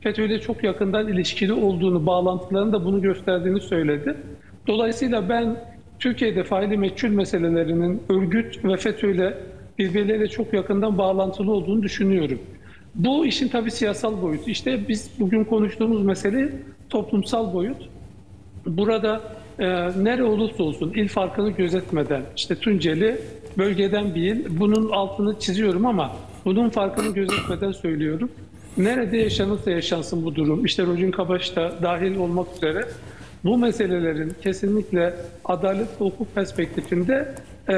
FETÖ'yle çok yakından ilişkili olduğunu, bağlantılarının da bunu gösterdiğini söyledi. Dolayısıyla ben Türkiye'de faili meçhul meselelerinin örgüt ve FETÖ'yle birbirleriyle çok yakından bağlantılı olduğunu düşünüyorum. Bu işin tabii siyasal boyutu. İşte biz bugün konuştuğumuz mesele toplumsal boyut. Burada nere olursa olsun il farkını gözetmeden, işte Tunceli bölgeden bir il, bunun altını çiziyorum ama bunun farkını gözetmeden söylüyorum. Nerede yaşanırsa yaşansın bu durum, işte Rojin Kabaş da dahil olmak üzere bu meselelerin kesinlikle adalet ve hukuk perspektifinde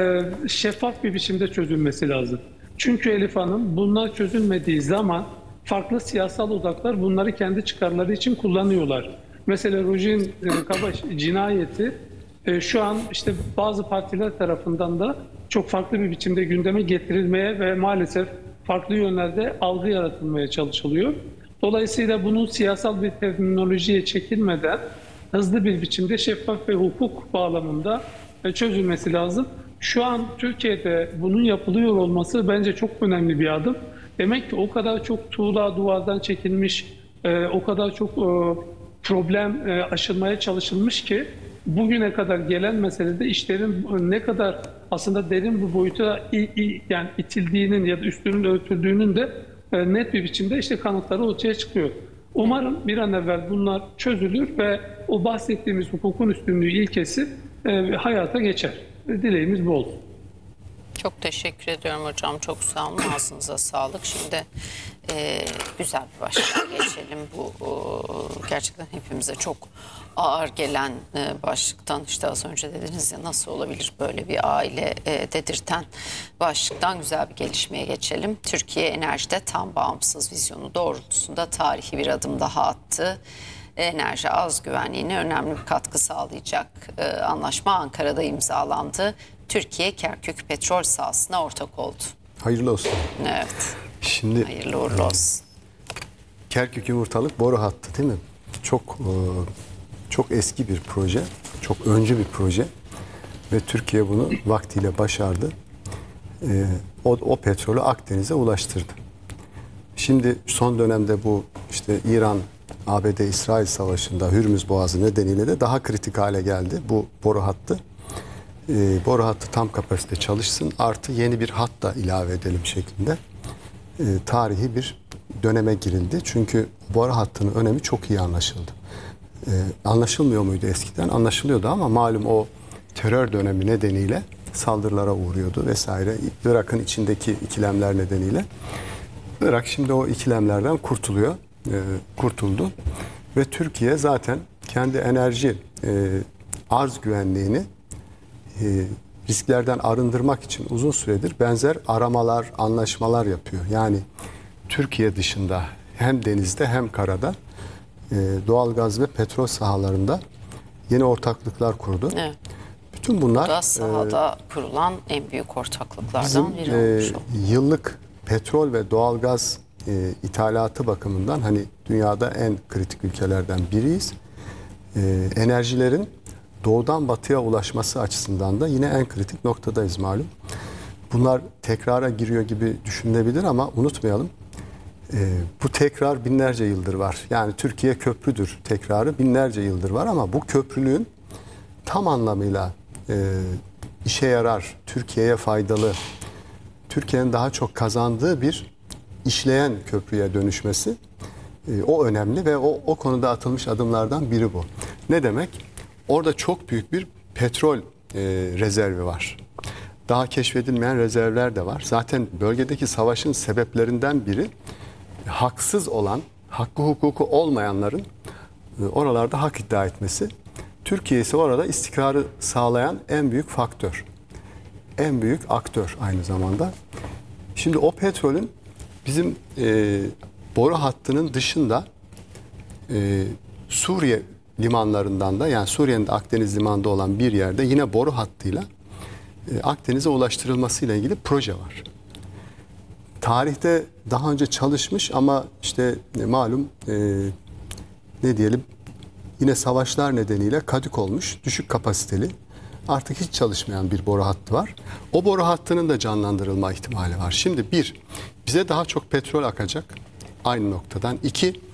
şeffaf bir biçimde çözülmesi lazım. Çünkü Elif Hanım, bunlar çözülmediği zaman farklı siyasal odaklar bunları kendi çıkarları için kullanıyorlar. Mesela Rojin Kabaş cinayeti şu an işte bazı partiler tarafından da çok farklı bir biçimde gündeme getirilmeye ve maalesef farklı yönlerde algı yaratılmaya çalışılıyor. Dolayısıyla bunun siyasal bir terminolojiye çekilmeden hızlı bir biçimde şeffaf ve hukuk bağlamında çözülmesi lazım. Şu an Türkiye'de bunun yapılıyor olması bence çok önemli bir adım. Demek ki o kadar çok tuğla duvardan çekilmiş, o kadar çok problem aşılmaya çalışılmış ki bugüne kadar gelen meselede işlerin ne kadar aslında derin bir boyuta yani itildiğinin ya da üstünün örtüldüğünün de net bir biçimde işte kanıtları ortaya çıkıyor. Umarım bir an evvel bunlar çözülür ve o bahsettiğimiz hukukun üstünlüğü ilkesi hayata geçer. Dileğimiz bu olsun. Çok teşekkür ediyorum hocam. Çok sağ olun. Ağzınıza sağlık. Şimdi güzel bir başlığa geçelim. Bu gerçekten hepimize çok ağır gelen başlıktan, işte az önce dediniz ya, nasıl olabilir böyle bir aile dedirten başlıktan güzel bir gelişmeye geçelim. Türkiye enerjide tam bağımsız vizyonu doğrultusunda tarihi bir adım daha attı. Enerji arz güvenliğine önemli bir katkı sağlayacak anlaşma Ankara'da imzalandı. Türkiye Kerkük petrol sahasına ortak oldu. Hayırlı olsun. Evet. Şimdi hayırlı uğurlu olsun. Kerkük Yumurtalık boru hattı değil mi? Çok eski bir proje, çok öncü bir proje ve Türkiye bunu vaktiyle başardı. O petrolü Akdeniz'e ulaştırdı. Şimdi son dönemde bu işte İran, ABD-İsrail savaşında Hürmüz Boğazı nedeniyle de daha kritik hale geldi bu boru hattı. Boru hattı tam kapasite çalışsın, artı yeni bir hat da ilave edelim şeklinde tarihi bir döneme girildi. Çünkü boru hattının önemi çok iyi anlaşıldı. Anlaşılmıyor muydu eskiden? Anlaşılıyordu ama malum o terör dönemi nedeniyle saldırılara uğruyordu vesaire. Irak'ın içindeki ikilemler nedeniyle. Irak şimdi o ikilemlerden kurtuldu. Ve Türkiye zaten kendi enerji arz güvenliğini risklerden arındırmak için uzun süredir benzer aramalar, anlaşmalar yapıyor. Yani Türkiye dışında hem denizde hem karada doğalgaz ve petrol sahalarında yeni ortaklıklar kurdu. Evet. Bütün bunlar da sahada kurulan en büyük ortaklıklardan biri olmuş oldu. Yıllık petrol ve doğalgaz ithalatı bakımından hani dünyada en kritik ülkelerden biriyiz. Enerjilerin doğudan batıya ulaşması açısından da yine en kritik noktadayız malum. Bunlar tekrara giriyor gibi düşünülebilir ama unutmayalım. Bu tekrar binlerce yıldır var. Yani Türkiye köprüdür tekrarı binlerce yıldır var ama bu köprülüğün tam anlamıyla işe yarar, Türkiye'ye faydalı, Türkiye'nin daha çok kazandığı bir işleyen köprüye dönüşmesi o önemli ve o konuda atılmış adımlardan biri bu. Ne demek? Orada çok büyük bir petrol rezervi var. Daha keşfedilmeyen rezervler de var. Zaten bölgedeki savaşın sebeplerinden biri haksız olan, hakkı hukuku olmayanların oralarda hak iddia etmesi. Türkiye ise orada istikrarı sağlayan en büyük faktör. En büyük aktör aynı zamanda. Şimdi o petrolün bizim boru hattının dışında Suriye limanlarından da, yani Suriye'nin de Akdeniz limanında olan bir yerde yine boru hattıyla Akdeniz'e ulaştırılmasıyla ilgili proje var. Tarihte daha önce çalışmış ama işte malum ne diyelim, yine savaşlar nedeniyle kadük olmuş, düşük kapasiteli, artık hiç çalışmayan bir boru hattı var. O boru hattının da canlandırılma ihtimali var. Şimdi bir, bize daha çok petrol akacak aynı noktadan. İki,